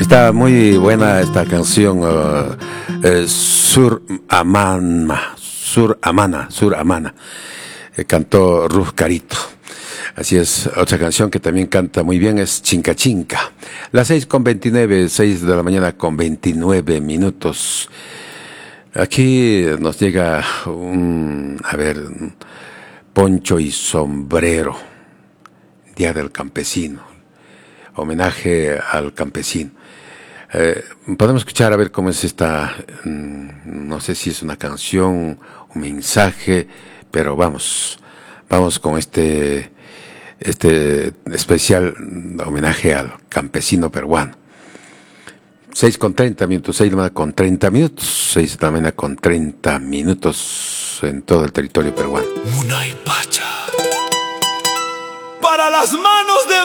Está muy buena esta canción, Sur Amana, cantó Ruth Carito. Así es, otra canción que también canta muy bien es Chinca Chinca. Las 6:29, 6 de la mañana con 29 minutos. Aquí nos llega poncho y sombrero, Día del Campesino, homenaje al campesino. Podemos escuchar a ver cómo es esta, no sé si es una canción, un mensaje, pero vamos con este especial homenaje al campesino peruano. 6:30 minutos, 6 de la mañana con 30 minutos, 6 de la mañana con 30 minutos en todo el territorio peruano. Munay Pacha. Para las manos de